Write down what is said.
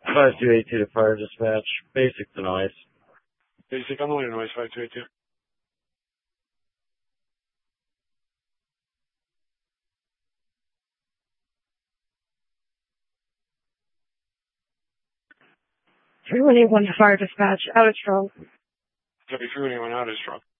5282 to fire dispatch. Basic to noise. Basic on the way to noise, 5282. Three 181 to fire dispatch. Out of stroke. Copy 3181 out of stroke.